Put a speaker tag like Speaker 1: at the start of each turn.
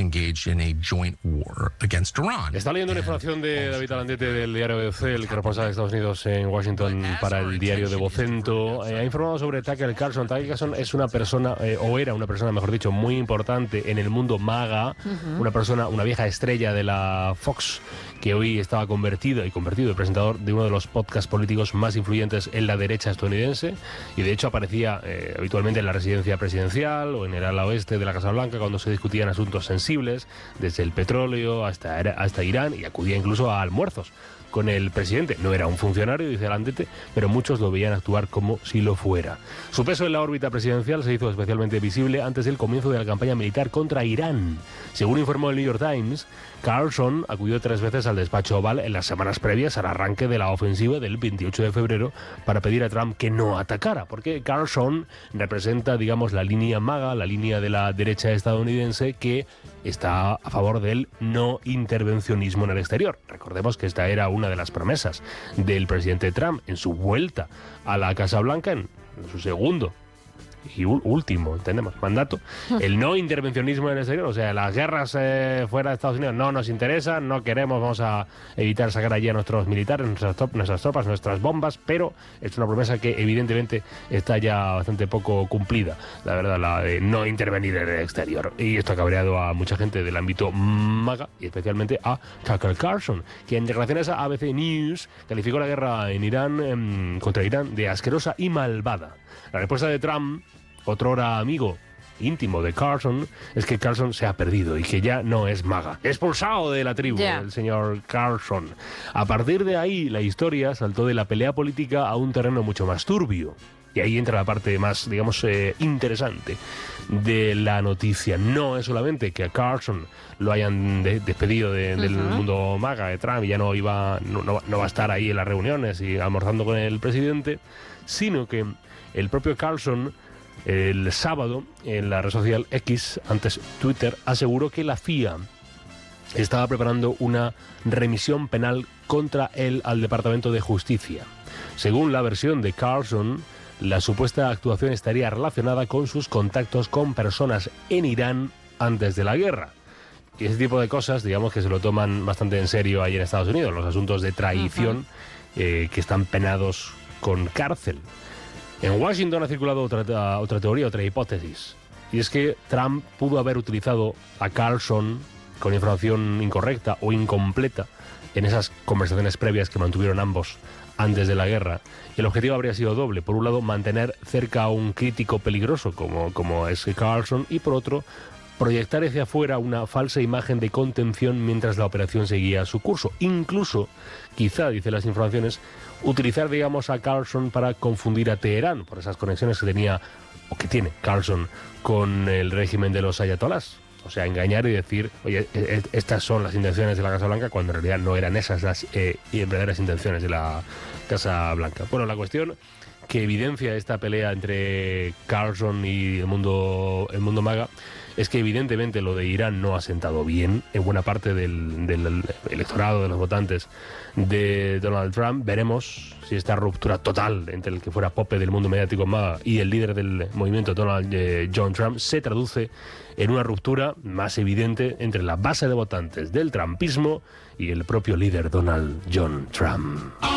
Speaker 1: engaged in a joint war against Iran.
Speaker 2: Está leyendo una información de David Alandete del diario BBC, el corresponsal de Estados Unidos en Washington para el diario de Vocento. Ha informado sobre Tucker Carlson. Tucker Carlson es una persona, o era una persona, mejor dicho, muy importante en el mundo MAGA, una vieja estrella de la Fox, que hoy estaba convertido el presentador de uno de los podcasts políticos más influyentes en la derecha estadounidense, y de hecho aparecía habitualmente en la residencia presidencial o en el ala oeste de la Casa Blanca cuando se discutían asuntos sensibles, desde el petróleo hasta Irán, y acudía incluso a almuerzos con el presidente. No era un funcionario, dice Alandete, pero muchos lo veían actuar como si lo fuera. Su peso en la órbita presidencial se hizo especialmente visible antes del comienzo de la campaña militar contra Irán. Según informó el New York Times, Carlson acudió 3 veces al despacho Oval en las semanas previas al arranque de la ofensiva del 28 de febrero para pedir a Trump que no atacara, porque Carlson representa, digamos, la línea MAGA, la línea de la derecha estadounidense que está a favor del no intervencionismo en el exterior. Recordemos que esta era una de las promesas del presidente Trump en su vuelta a la Casa Blanca, en su segundo y último, entendemos, mandato, el no intervencionismo en el exterior. O sea, las guerras fuera de Estados Unidos no nos interesan, no queremos, vamos a evitar sacar allí a nuestros militares, nuestras tropas, nuestras bombas, pero es una promesa que evidentemente está ya bastante poco cumplida, la verdad, la de no intervenir en el exterior. Y esto ha cabreado a mucha gente del ámbito MAGA, y especialmente a Tucker Carlson, que en declaraciones a ABC News calificó la guerra en Irán, contra Irán, de asquerosa y malvada. La respuesta de Trump, otrora amigo íntimo de Carlson, es que Carlson se ha perdido y que ya no es MAGA. Expulsado de la tribu, el señor Carlson. A partir de ahí, la historia saltó de la pelea política a un terreno mucho más turbio. Y ahí entra la parte más, digamos, interesante de la noticia. No es solamente que a Carlson lo hayan despedido del mundo MAGA de Trump y ya no va a estar ahí en las reuniones y almorzando con el presidente, sino que el propio Carlson, el sábado, en la red social X, antes Twitter, aseguró que la CIA estaba preparando una remisión penal contra él al Departamento de Justicia. Según la versión de Carlson, la supuesta actuación estaría relacionada con sus contactos con personas en Irán antes de la guerra. Y ese tipo de cosas, digamos que se lo toman bastante en serio ahí en Estados Unidos, los asuntos de traición que están penados con cárcel. En Washington ha circulado otra teoría, otra hipótesis, y es que Trump pudo haber utilizado a Carlson con información incorrecta o incompleta en esas conversaciones previas que mantuvieron ambos antes de la guerra. Y el objetivo habría sido doble: por un lado, mantener cerca a un crítico peligroso como es Carlson, y por otro, proyectar hacia afuera una falsa imagen de contención mientras la operación seguía su curso. Incluso, quizá, dicen las informaciones, utilizar, digamos, a Carlson para confundir a Teherán por esas conexiones que tenía, o que tiene Carlson, con el régimen de los ayatolás. O sea, engañar y decir, oye, estas son las intenciones de la Casa Blanca, cuando en realidad no eran esas las verdaderas intenciones de la Casa Blanca. Bueno, la cuestión que evidencia esta pelea entre Carlson y el mundo MAGA es que evidentemente lo de Irán no ha sentado bien en buena parte del electorado, de los votantes de Donald Trump. Veremos si esta ruptura total entre el que fuera Pope del mundo mediático MAGA y el líder del movimiento John Trump se traduce en una ruptura más evidente entre la base de votantes del trumpismo y el propio líder Donald John Trump.